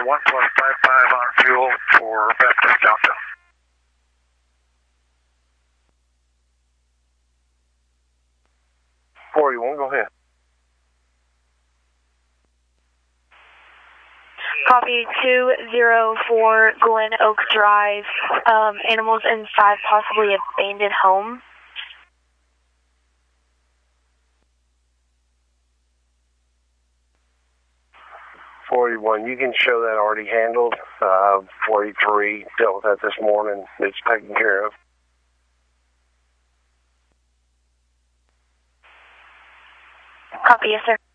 1 plus 55 on fuel for Baptist Delta. Go ahead. Copy 204 Glen Oak Drive. Animals inside, possibly abandoned home. 41, you can show that already handled. 43 dealt with that this morning. It's taken care of. Copy, yes, sir.